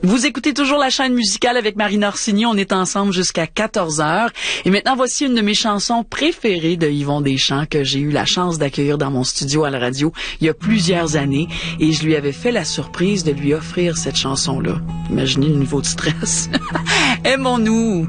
Vous écoutez toujours la chaîne musicale avec Marina Orsini. On est ensemble jusqu'à 14h. Et maintenant, voici une de mes chansons préférées de Yvon Deschamps que j'ai eu la chance d'accueillir dans mon studio à la radio il y a plusieurs années. Et je lui avais fait la surprise de lui offrir cette chanson-là. Imaginez le niveau de stress. Aimons-nous.